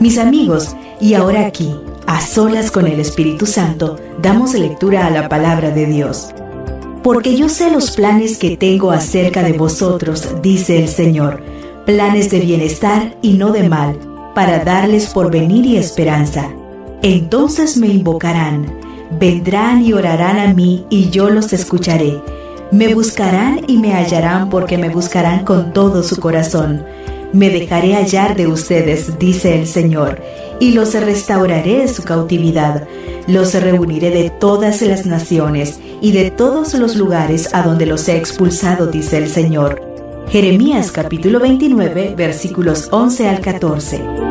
Mis amigos, y ahora aquí, a solas con el Espíritu Santo, damos lectura a la palabra de Dios. Porque yo sé los planes que tengo acerca de vosotros, dice el Señor, planes de bienestar y no de mal, para darles porvenir y esperanza. Entonces me invocarán, vendrán y orarán a mí y yo los escucharé. Me buscarán y me hallarán porque me buscarán con todo su corazón. Me dejaré hallar de ustedes, dice el Señor, y los restauraré de su cautividad. Los reuniré de todas las naciones y de todos los lugares a donde los he expulsado, dice el Señor. Jeremías capítulo 29, versículos 11 al 14.